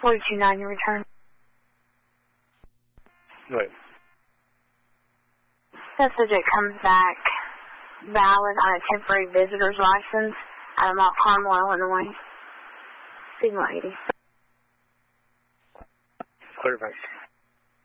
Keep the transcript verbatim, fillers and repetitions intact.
forty-two nine, your return. Right. That subject comes back valid on a temporary visitor's license out of Mount Carmel, Illinois. Signal eighty. Clear back.